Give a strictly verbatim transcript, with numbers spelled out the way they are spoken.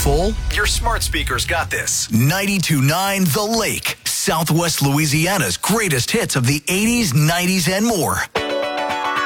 full? Your smart speakers got this. ninety-two point nine The Lake, Southwest Louisiana's greatest hits of the eighties, nineties, and more.